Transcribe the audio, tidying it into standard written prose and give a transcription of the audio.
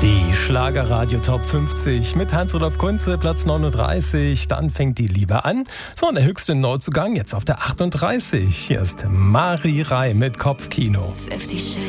Die Schlagerradio Top 50 mit Hans-Rudolf Kunze, Platz 39. Dann fängt die Liebe an. So, und der höchste Neuzugang jetzt auf der 38. Hier ist Mari Rai mit Kopfkino.